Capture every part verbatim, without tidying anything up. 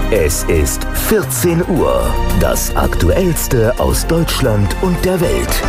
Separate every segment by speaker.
Speaker 1: Es ist vierzehn Uhr. Das Aktuellste aus Deutschland und der Welt.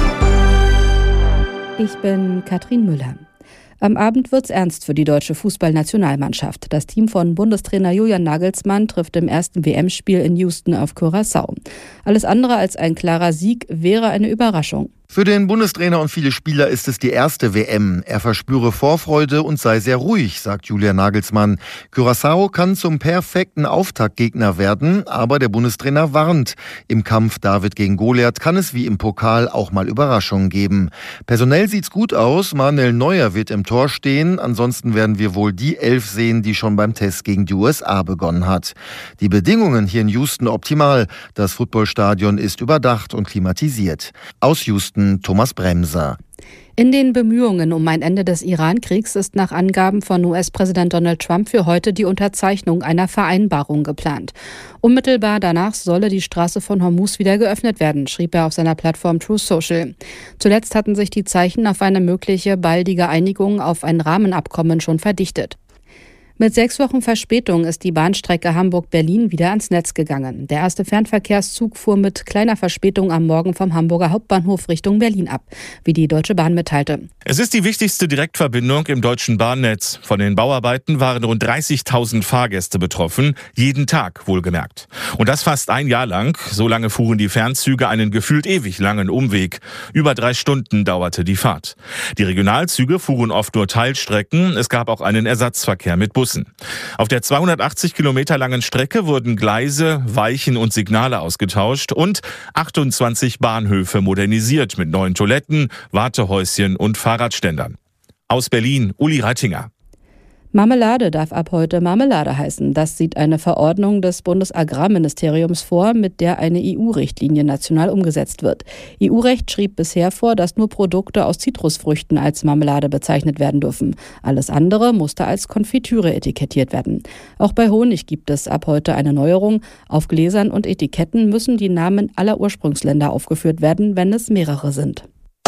Speaker 2: Ich bin Katrin Müller. Am Abend wird's ernst für die deutsche Fußballnationalmannschaft. Das Team von Bundestrainer Julian Nagelsmann trifft im ersten W M-Spiel in Houston auf Curaçao. Alles andere als ein klarer Sieg wäre eine Überraschung.
Speaker 3: Für den Bundestrainer und viele Spieler ist es die erste W M. Er verspüre Vorfreude und sei sehr ruhig, sagt Julian Nagelsmann. Curaçao kann zum perfekten Auftaktgegner werden, aber der Bundestrainer warnt. Im Kampf David gegen Goliath kann es wie im Pokal auch mal Überraschungen geben. Personell sieht's gut aus. Manuel Neuer wird im Tor stehen. Ansonsten werden wir wohl die Elf sehen, die schon beim Test gegen die U S A begonnen hat. Die Bedingungen hier in Houston optimal. Das Footballstadion ist überdacht und klimatisiert. Aus Houston Thomas Bremser.
Speaker 2: In den Bemühungen um ein Ende des Iran-Kriegs ist nach Angaben von U S-Präsident Donald Trump für heute die Unterzeichnung einer Vereinbarung geplant. Unmittelbar danach solle die Straße von Hormuz wieder geöffnet werden, schrieb er auf seiner Plattform Truth Social. Zuletzt hatten sich die Zeichen auf eine mögliche baldige Einigung auf ein Rahmenabkommen schon verdichtet. Mit sechs Wochen Verspätung ist die Bahnstrecke Hamburg-Berlin wieder ans Netz gegangen. Der erste Fernverkehrszug fuhr mit kleiner Verspätung am Morgen vom Hamburger Hauptbahnhof Richtung Berlin ab, wie die Deutsche Bahn mitteilte.
Speaker 4: Es ist die wichtigste Direktverbindung im deutschen Bahnnetz. Von den Bauarbeiten waren rund dreißigtausend Fahrgäste betroffen, jeden Tag wohlgemerkt. Und das fast ein Jahr lang. So lange fuhren die Fernzüge einen gefühlt ewig langen Umweg. Über drei Stunden dauerte die Fahrt. Die Regionalzüge fuhren oft nur Teilstrecken. Es gab auch einen Ersatzverkehr mit Bussen. Auf der zweihundertachtzig Kilometer langen Strecke wurden Gleise, Weichen und Signale ausgetauscht und achtundzwanzig Bahnhöfe modernisiert mit neuen Toiletten, Wartehäuschen und Fahrradständern. Aus Berlin, Uli Reitinger.
Speaker 2: Marmelade darf ab heute Marmelade heißen. Das sieht eine Verordnung des Bundesagrarministeriums vor, mit der eine E U-Richtlinie national umgesetzt wird. E U-Recht schrieb bisher vor, dass nur Produkte aus Zitrusfrüchten als Marmelade bezeichnet werden dürfen. Alles andere musste als Konfitüre etikettiert werden. Auch bei Honig gibt es ab heute eine Neuerung. Auf Gläsern und Etiketten müssen die Namen aller Ursprungsländer aufgeführt werden, wenn es mehrere sind.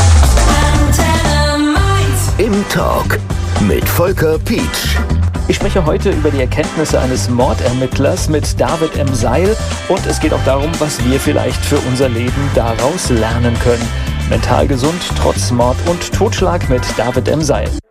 Speaker 1: Im Talk mit Volker Pietsch.
Speaker 5: Ich spreche heute über die Erkenntnisse eines Mordermittlers mit David M. Seil und es geht auch darum, was wir vielleicht für unser Leben daraus lernen können. Mental gesund trotz Mord und Totschlag mit David M. Seil.